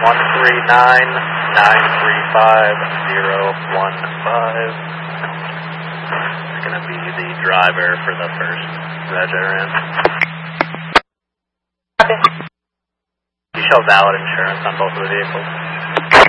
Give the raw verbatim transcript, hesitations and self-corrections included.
one three nine, nine three five, zero one five. It's going to be the driver for the first reg I ran. You show valid insurance on both of the vehicles.